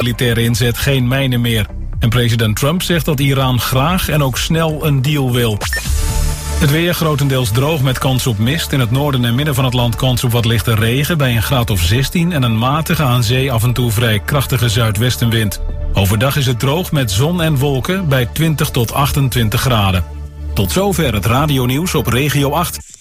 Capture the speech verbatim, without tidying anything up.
militaire inzet geen mijnen meer. En president Trump zegt dat Iran graag en ook snel een deal wil. Het weer grotendeels droog met kans op mist. In het noorden en midden van het land kans op wat lichte regen bij een graad of zestien... en een matige aan zee af en toe vrij krachtige zuidwestenwind. Overdag is het droog met zon en wolken bij twintig tot achtentwintig graden. Tot zover het radionieuws op Regio acht.